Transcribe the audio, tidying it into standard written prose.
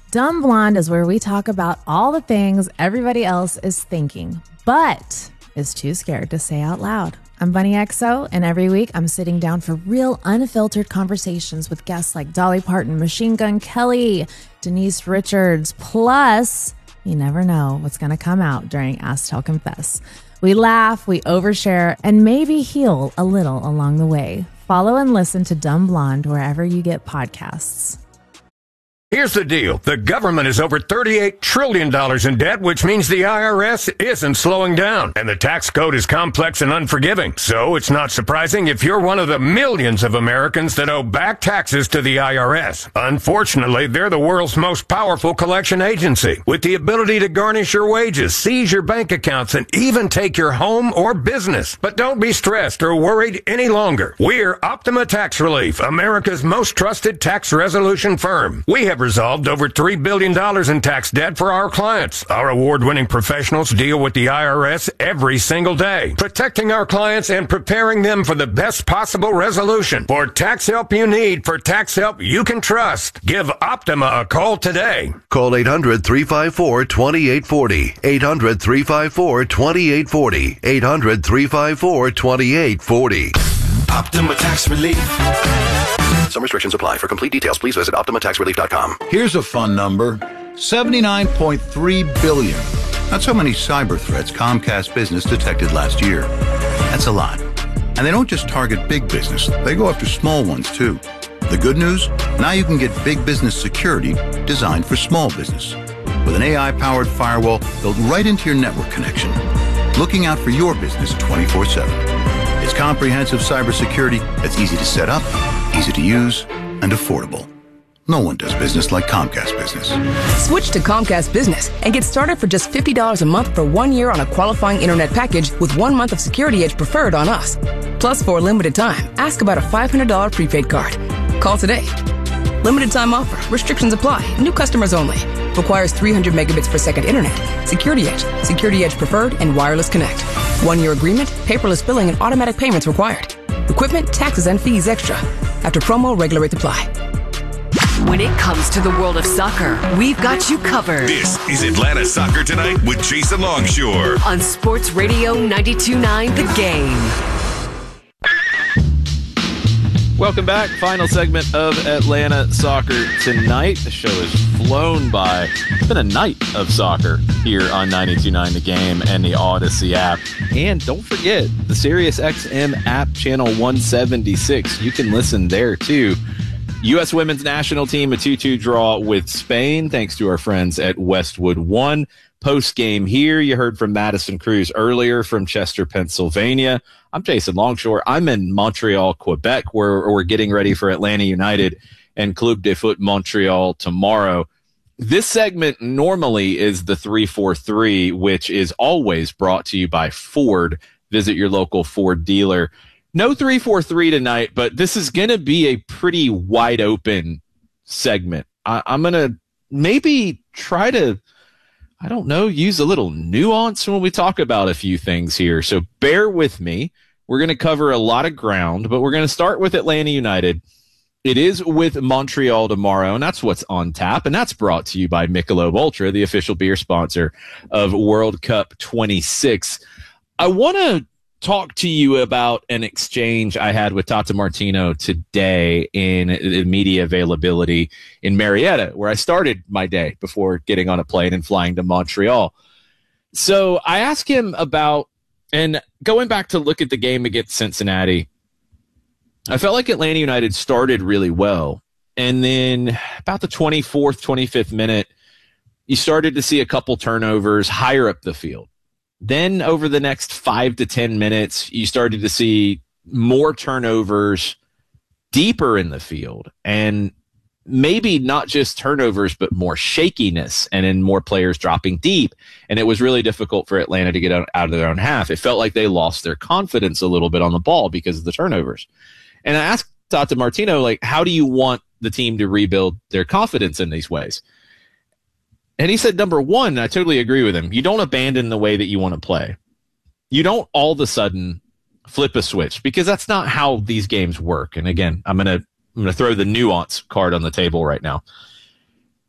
Dumb Blonde is where we talk about all the things everybody else is thinking, but is too scared to say out loud. I'm Bunny XO, and every week I'm sitting down for real, unfiltered conversations with guests like Dolly Parton, Machine Gun Kelly, Denise Richards, plus you never know what's going to come out during Ask Tell Confess. We laugh, we overshare, and maybe heal a little along the way. Follow and listen to Dumb Blonde wherever you get podcasts. Here's the deal. The government is over $38 trillion in debt, which means the IRS isn't slowing down. And the tax code is complex and unforgiving. So it's not surprising if you're one of the millions of Americans that owe back taxes to the IRS. Unfortunately, they're the world's most powerful collection agency, with the ability to garnish your wages, seize your bank accounts, and even take your home or business. But don't be stressed or worried any longer. We're Optima Tax Relief, America's most trusted tax resolution firm. We have resolved over $3 billion in tax debt for our clients. Our award-winning professionals deal with the IRS every single day, protecting our clients and preparing them for the best possible resolution. For tax help you need, for tax help you can trust, give Optima a call today. Call 800-354-2840. 800-354-2840. 800-354-2840. Optima Tax Relief. Some restrictions apply. For complete details, please visit OptimaTaxRelief.com. Here's a fun number. 79.3 billion. That's how many cyber threats Comcast Business detected last year. That's a lot. And they don't just target big business. They go after small ones, too. The good news? Now you can get big business security designed for small business. With an AI-powered firewall built right into your network connection. Looking out for your business 24/7. It's comprehensive cybersecurity that's easy to set up, easy to use, and affordable. No one does business like Comcast Business. Switch to Comcast Business and get started for just $50 a month for 1 year on a qualifying internet package with 1 month of Security Edge Preferred on us. Plus, for a limited time, ask about a $500 prepaid card. Call today. Limited time offer. Restrictions apply. New customers only. Requires 300 megabits per second internet. Security Edge, Security Edge Preferred, and Wireless Connect. 1 year agreement, paperless billing, and automatic payments required. Equipment, taxes, and fees extra. After promo, regular rates apply. When it comes to the world of soccer, we've got you covered. This is Atlanta Soccer Tonight with Jason Longshore. On Sports Radio 92.9 The Game. Welcome back. Final segment of Atlanta Soccer Tonight. The show has flown by. It's been a night of soccer here on 92.9 The Game and the Odyssey app. And don't forget, the SiriusXM app, channel 176. You can listen there, too. U.S. women's national team, a 2-2 draw with Spain, thanks to our friends at Westwood One. Post-game here, you heard from Madison Cruz earlier from Chester, Pennsylvania. I'm Jason Longshore. I'm in Montreal, Quebec, where we're getting ready for Atlanta United and Club de Foot Montreal tomorrow. This segment normally is the 3-4-3, which is always brought to you by Ford. Visit your local Ford dealer. No 3-4-3 tonight, but this is going to be a pretty wide open segment. I'm going to maybe try to, I don't know, use a little nuance when we talk about a few things here. So bear with me. We're going to cover a lot of ground, but we're going to start with Atlanta United. It is with Montreal tomorrow, and that's what's on tap, and that's brought to you by Michelob Ultra, the official beer sponsor of World Cup 26. I want to talk to you about an exchange I had with Tata Martino today in the media availability in Marietta, where I started my day before getting on a plane and flying to Montreal. So I asked him about, and going back to look at the game against Cincinnati, I felt like Atlanta United started really well. And then about the 24th, 25th minute, you started to see a couple turnovers higher up the field. Then over the next 5 to 10 minutes, you started to see more turnovers deeper in the field. And maybe not just turnovers, but more shakiness and then more players dropping deep. And it was really difficult for Atlanta to get out of their own half. It felt like they lost their confidence a little bit on the ball because of the turnovers. And I asked Tata Martino, like, how do you want the team to rebuild their confidence in these ways? And he said, number one, I totally agree with him. You don't abandon the way that you want to play. You don't all of a sudden flip a switch, because that's not how these games work. And again, I'm going to throw the nuance card on the table right now.